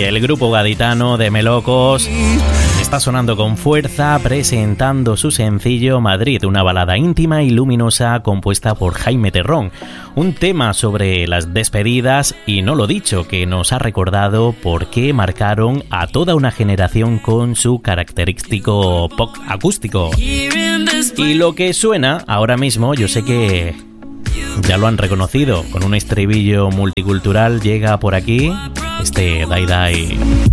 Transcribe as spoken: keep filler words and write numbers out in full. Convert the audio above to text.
Y el grupo gaditano de Melocos está sonando con fuerza, presentando su sencillo Madrid, una balada íntima y luminosa compuesta por Jaime Terrón, un tema sobre las despedidas y no lo dicho, que nos ha recordado por qué marcaron a toda una generación con su característico pop acústico. Y lo que suena ahora mismo, yo sé que ya lo han reconocido, con un estribillo multicultural llega por aquí este Dai Dai.